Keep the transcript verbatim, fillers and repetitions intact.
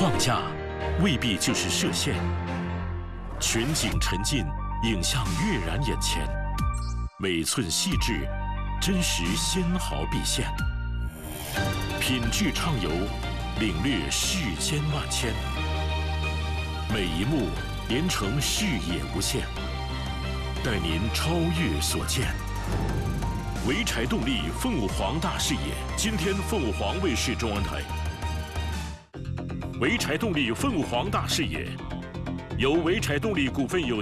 框架未必就是射线，全景沉浸，影像跃然眼前，每寸细致，真实纤毫毕现。品质畅游，领略世间万千，每一幕连成视野无限，带您超越所见。潍柴动力凤舞凰大视野，今天凤舞凰卫视中文台。潍柴动力凤舞凰大视野，由潍柴动力股份有